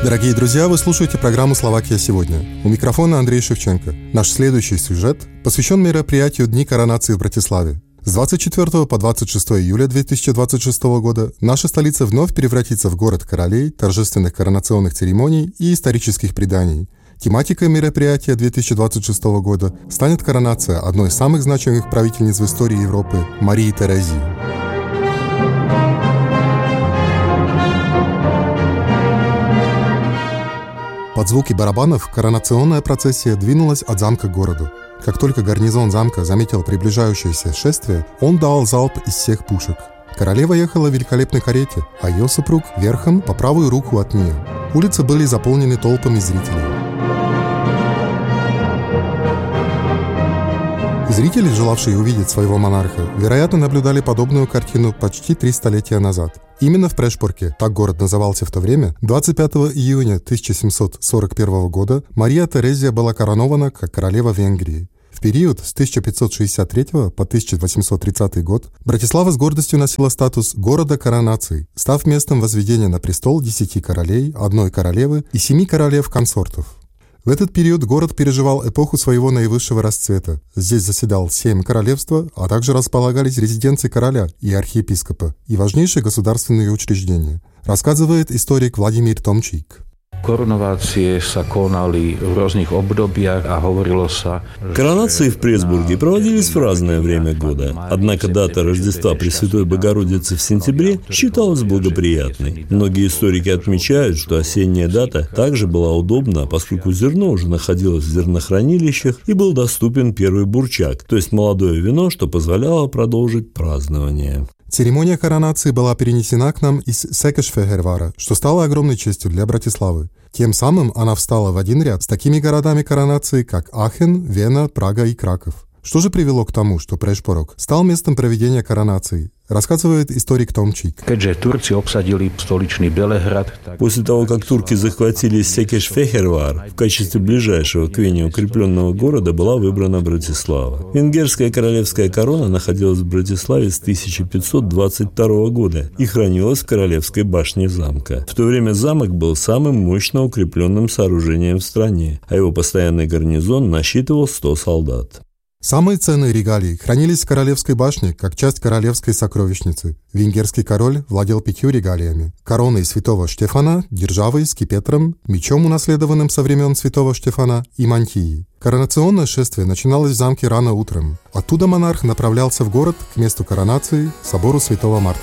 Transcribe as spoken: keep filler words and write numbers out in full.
Дорогие друзья, вы слушаете программу «Словакия сегодня». У микрофона Андрей Шевченко. Наш следующий сюжет посвящен мероприятию Дни коронации в Братиславе. С двадцать четвёртого по двадцать шестое июля две тысячи двадцать шестого года наша столица вновь превратится в город королей, торжественных коронационных церемоний и исторических преданий. Тематикой мероприятия две тысячи двадцать шестого года станет коронация одной из самых значимых правительниц в истории Европы – Марии Терезии. Под звуки барабанов коронационная процессия двинулась от замка к городу. Как только гарнизон замка заметил приближающееся шествие, он дал залп из всех пушек. Королева ехала в великолепной карете, а ее супруг верхом по правую руку от нее. Улицы были заполнены толпами зрителей. Зрители, желавшие увидеть своего монарха, вероятно, наблюдали подобную картину почти три столетия назад. Именно в Прешпорке, так город назывался в то время, двадцать пятого июня тысяча семьсот сорок первого года Мария Терезия была коронована как королева Венгрии. В период с тысяча пятьсот шестьдесят третьего по тысяча восемьсот тридцатый год Братислава с гордостью носила статус города коронаций, став местом возведения на престол десяти королей, одной королевы и семи королев-консортов. В этот период город переживал эпоху своего наивысшего расцвета. Здесь заседал семь королевства, а также располагались резиденции короля и архиепископа и важнейшие государственные учреждения, рассказывает историк Владимир Томчик. Коронации в Пресбурге проводились в разное время года, однако дата Рождества Пресвятой Богородицы в сентябре считалась благоприятной. Многие историки отмечают, что осенняя дата также была удобна, поскольку зерно уже находилось в зернохранилищах и был доступен первый бурчак, то есть молодое вино, что позволяло продолжить празднование. Церемония коронации была перенесена к нам из Секешфехервара, что стало огромной честью для Братиславы. Тем самым она встала в один ряд с такими городами коронации, как Ахен, Вена, Прага и Краков. Что же привело к тому, что Прешпорок стал местом проведения коронации, рассказывает историк Томчик. После того, как турки захватили Секеш-Фехервар, в качестве ближайшего к Вене укрепленного города была выбрана Братислава. Венгерская королевская корона находилась в Братиславе с тысяча пятьсот двадцать второго года и хранилась в королевской башне замка. В то время замок был самым мощно укрепленным сооружением в стране, а его постоянный гарнизон насчитывал сто солдат. Самые ценные регалии хранились в Королевской башне, как часть королевской сокровищницы. Венгерский король владел пятью регалиями: короной святого Штефана, державой, скипетром, мечом, унаследованным со времен святого Штефана, и мантией. Коронационное шествие начиналось в замке рано утром. Оттуда монарх направлялся в город к месту коронации, собору святого Марка.